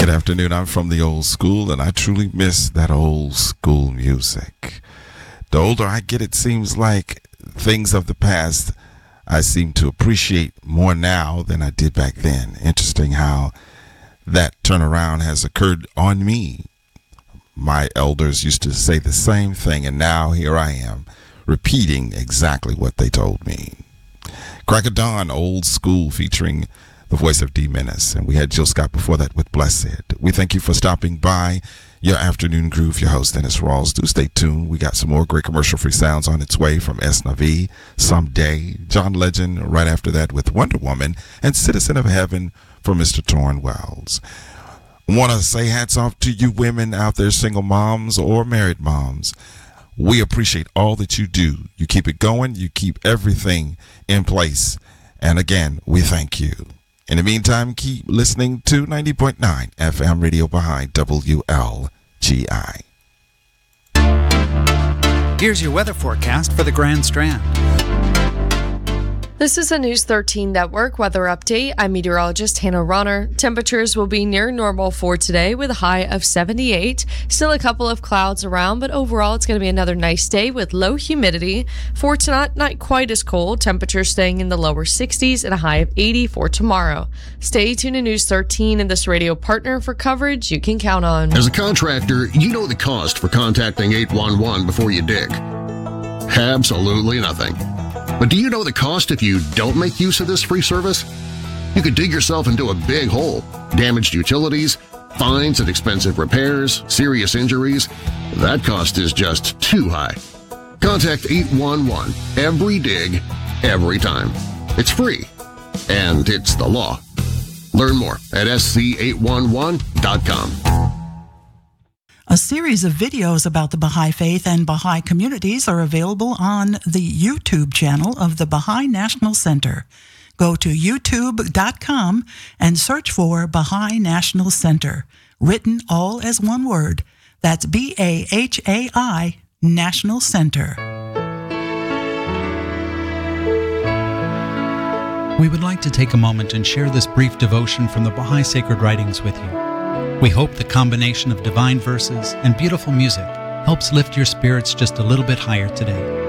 Good afternoon. I'm from the old school, and I truly miss that old school music. The older I get, it seems like things of the past I seem to appreciate more now than I did back then. Interesting how that turnaround has occurred on me. My elders used to say the same thing, and now here I am repeating exactly what they told me. Crack of Dawn, old school, featuring the voice of D. Menace. And we had Jill Scott before that with Blessed. We thank you for stopping by your afternoon groove. Your host, Dennis Rawls. Do stay tuned. We got some more great commercial-free sounds on its way from Esnavi, Someday, John Legend right after that with Wonder Woman, and Citizen of Heaven for Mr. Torrin Wells. Want to say hats off to you women out there, single moms or married moms. We appreciate all that you do. You keep it going. You keep everything in place. And again, we thank you. In the meantime, keep listening to 90.9 FM Radio behind WLGI. Here's your weather forecast for the Grand Strand. This is a News 13 Network weather update. I'm meteorologist Hannah Ronner. Temperatures will be near normal for today with a high of 78. Still a couple of clouds around, but overall it's going to be another nice day with low humidity. For tonight, not quite as cold. Temperatures staying in the lower 60s and a high of 80 for tomorrow. Stay tuned to News 13 and this radio partner for coverage you can count on. As a contractor, you know the cost for contacting 811 before you dig. Absolutely nothing. But do you know the cost if you don't make use of this free service? You could dig yourself into a big hole, damaged utilities, fines and expensive repairs, serious injuries. That cost is just too high. Contact 811 every dig, every time. It's free, and it's the law. Learn more at sc811.com. A series of videos about the Baha'i Faith and Baha'i communities are available on the YouTube channel of the Baha'i National Center. Go to youtube.com and search for Baha'i National Center, written all as one word. That's BAHAI National Center. We would like to take a moment and share this brief devotion from the Baha'i Sacred Writings with you. We hope the combination of divine verses and beautiful music helps lift your spirits just a little bit higher today.